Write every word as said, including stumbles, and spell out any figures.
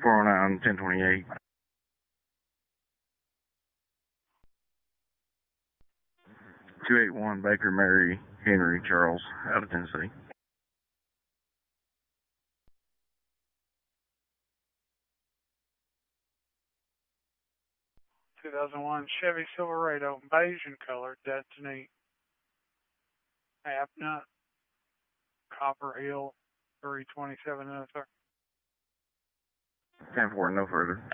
four oh nine, ten twenty-eight. two eighty-one Baker Mary Henry Charles out of Tennessee. two thousand one Chevy Silverado, beige in color, Destiny, Abnut, Copper Hill, three twenty-seven oh, sir. ten four, no further.